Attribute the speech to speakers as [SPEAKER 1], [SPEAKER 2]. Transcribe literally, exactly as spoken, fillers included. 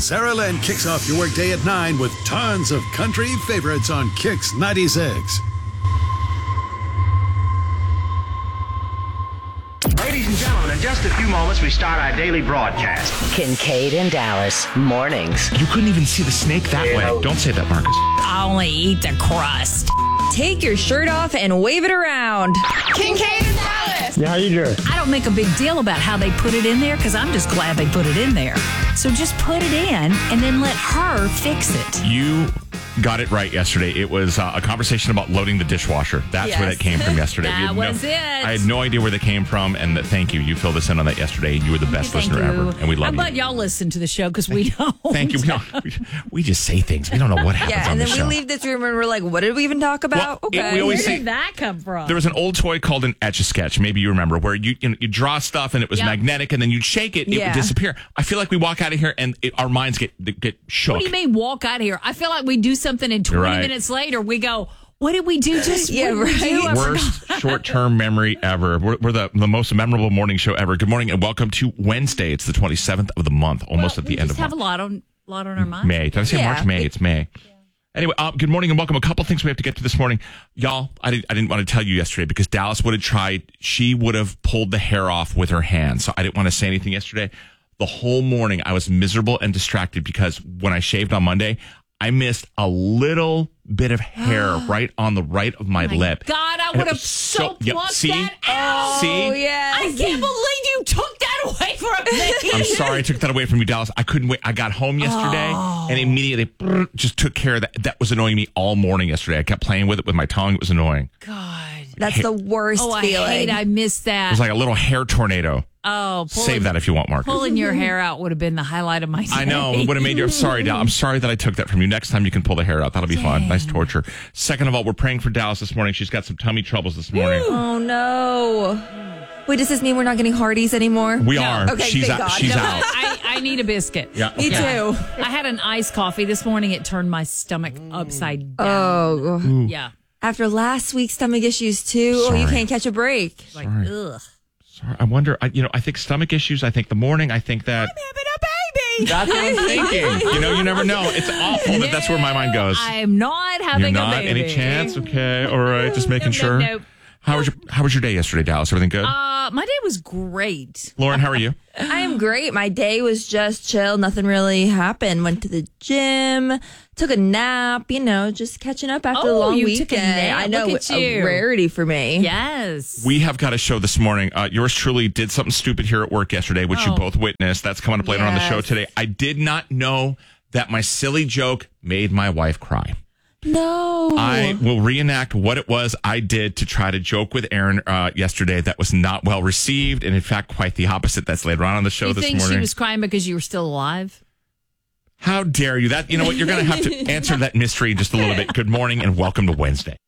[SPEAKER 1] Sarah Lynn kicks off your workday at nine with tons of country favorites on Kix ninety-six.
[SPEAKER 2] Ladies and gentlemen, in just a few moments, we start our daily broadcast.
[SPEAKER 3] Kincaid and Dallas, mornings.
[SPEAKER 4] You couldn't even see the snake that way. Don't say that, Marcus.
[SPEAKER 5] I only eat the crust.
[SPEAKER 6] Take your shirt off and wave it around.
[SPEAKER 7] Kincaid and Dallas.
[SPEAKER 8] Yeah, how you doing?
[SPEAKER 5] I don't make a big deal about how they put it in there because I'm just glad they put it in there. So just put it in and then let her fix it.
[SPEAKER 4] You got it right yesterday. It was uh, a conversation about loading the dishwasher. That's
[SPEAKER 6] Yes.
[SPEAKER 4] where that came from yesterday. We
[SPEAKER 5] That
[SPEAKER 4] had no-
[SPEAKER 5] was it.
[SPEAKER 4] I had no idea where that came from, and that, thank you. You filled us in on that yesterday. You were the best
[SPEAKER 5] Thank
[SPEAKER 4] listener
[SPEAKER 5] you.
[SPEAKER 4] ever, and we love
[SPEAKER 5] I'm
[SPEAKER 4] you.
[SPEAKER 5] glad y'all listen to the show because we don't.
[SPEAKER 4] Thank you. We, don't, we, we just say things. We don't know what happens
[SPEAKER 6] Yeah,
[SPEAKER 4] on
[SPEAKER 6] and
[SPEAKER 4] the
[SPEAKER 6] then we
[SPEAKER 4] show.
[SPEAKER 6] leave this room and we're like, what did we even talk about?
[SPEAKER 4] Well, it-
[SPEAKER 6] okay.
[SPEAKER 4] we always
[SPEAKER 5] Where
[SPEAKER 4] say-
[SPEAKER 5] did that come from?
[SPEAKER 4] There was an old toy called an Etch-a-Sketch. Maybe you remember, where you you, know, you draw stuff and it was
[SPEAKER 5] Yep.
[SPEAKER 4] magnetic, and then you'd shake it, it
[SPEAKER 6] Yeah.
[SPEAKER 4] would disappear. I feel like we walk out of here and it, our minds get get shook.
[SPEAKER 5] What do you mean walk out of here? I feel like we do something and twenty
[SPEAKER 4] You're right.
[SPEAKER 5] minutes later we go, what did we do just
[SPEAKER 6] Yeah,
[SPEAKER 5] what did we do?
[SPEAKER 6] right.
[SPEAKER 5] I
[SPEAKER 4] Worst short-term memory ever. We're, we're the, the most memorable morning show ever. Good morning and welcome to Wednesday. It's the twenty-seventh of the month, almost
[SPEAKER 5] Well,
[SPEAKER 4] at the
[SPEAKER 5] we
[SPEAKER 4] end
[SPEAKER 5] just
[SPEAKER 4] of
[SPEAKER 5] have
[SPEAKER 4] month.
[SPEAKER 5] a lot on lot on our mind.
[SPEAKER 4] May. Did I say
[SPEAKER 6] Yeah.
[SPEAKER 4] March? May. It's May. Anyway, uh, good morning and welcome. A couple things we have to get to this morning. Y'all, I, did, I didn't want to tell you yesterday because Dallas would have tried. She would have pulled the hair off with her hand. So I didn't want to say anything yesterday. The whole morning I was miserable and distracted because when I shaved on Monday, I missed a little bit of hair right on the right of my,
[SPEAKER 5] My
[SPEAKER 4] lip.
[SPEAKER 5] God, I
[SPEAKER 4] And it
[SPEAKER 5] would have
[SPEAKER 4] was
[SPEAKER 5] so
[SPEAKER 4] yep,
[SPEAKER 5] plucked
[SPEAKER 4] see?
[SPEAKER 5] that out.
[SPEAKER 4] See?
[SPEAKER 6] Oh, yeah.
[SPEAKER 5] I can't believe you took that away from me.
[SPEAKER 4] I'm sorry I took that away from you, Dallas. I couldn't wait. I got home yesterday
[SPEAKER 5] Oh.
[SPEAKER 4] and immediately brr, just took care of that. That was annoying me all morning yesterday. I kept playing with it with my tongue. It was annoying.
[SPEAKER 5] God.
[SPEAKER 6] That's the worst
[SPEAKER 5] Oh, I
[SPEAKER 6] feeling.
[SPEAKER 5] hate I missed that.
[SPEAKER 4] It was like a little hair tornado.
[SPEAKER 5] oh, pulling,
[SPEAKER 4] Save that if you want, Marcus.
[SPEAKER 5] Pulling your hair out would have been the highlight of my day.
[SPEAKER 4] I know. It would have made you. I'm sorry, Dallas. I'm sorry that I took that from you. Next time you can pull the hair out. That'll be fun. Nice torture. Second of all, we're praying for Dallas this morning. She's got some tummy troubles this morning.
[SPEAKER 6] Oh, no. Wait, does this mean we're not getting Hardee's anymore?
[SPEAKER 4] We are.
[SPEAKER 6] Okay,
[SPEAKER 4] she's
[SPEAKER 6] thank
[SPEAKER 4] out.
[SPEAKER 6] God.
[SPEAKER 4] She's
[SPEAKER 5] No,
[SPEAKER 4] out.
[SPEAKER 5] I, I need a biscuit.
[SPEAKER 4] Yeah.
[SPEAKER 6] Me
[SPEAKER 4] okay.
[SPEAKER 6] too.
[SPEAKER 5] I had an iced coffee this morning. It turned my stomach upside down.
[SPEAKER 6] Oh,
[SPEAKER 5] Yeah.
[SPEAKER 6] after last week's stomach issues, too. Oh, you
[SPEAKER 4] Sorry.
[SPEAKER 6] can't catch a break.
[SPEAKER 5] Like, ugh.
[SPEAKER 4] Sorry. I wonder. I, you know, I think stomach issues. I think the morning. I think that.
[SPEAKER 5] Having a baby.
[SPEAKER 4] That's what I'm thinking. You know, you never know. It's awful, but that's where my mind goes.
[SPEAKER 5] I'm not having
[SPEAKER 4] You're not
[SPEAKER 5] a baby.
[SPEAKER 4] any chance. Okay. All right. Just making
[SPEAKER 5] Nope,
[SPEAKER 4] sure.
[SPEAKER 5] nope, nope.
[SPEAKER 4] How was your How was your day yesterday, Dallas? Everything good?
[SPEAKER 5] Uh, my day was great.
[SPEAKER 4] Lauren, how are you?
[SPEAKER 6] I am great. My day was just chill. Nothing really happened. Went to the gym, took a nap, you know, just catching up after
[SPEAKER 5] Oh,
[SPEAKER 6] the long
[SPEAKER 5] you
[SPEAKER 6] weekend.
[SPEAKER 5] took a nap.
[SPEAKER 6] I know,
[SPEAKER 5] Look at
[SPEAKER 6] a
[SPEAKER 5] you.
[SPEAKER 6] rarity for me.
[SPEAKER 5] Yes.
[SPEAKER 4] We have got a show this morning. Uh, yours truly did something stupid here at work yesterday, which you
[SPEAKER 5] Oh.
[SPEAKER 4] both witnessed. That's coming up later on the show
[SPEAKER 6] Yes.
[SPEAKER 4] today. I did not know that my silly joke made my wife cry.
[SPEAKER 6] No.
[SPEAKER 4] I will reenact what it was I did to try to joke with Aaron uh, yesterday that was not well received, and in fact, quite the opposite. That's later on on the show
[SPEAKER 5] you
[SPEAKER 4] this
[SPEAKER 5] think
[SPEAKER 4] morning.
[SPEAKER 5] she was crying because you were still alive?
[SPEAKER 4] How dare you? That you know what? You're going to have to answer that mystery in just a little bit. Good morning and welcome to Wednesday.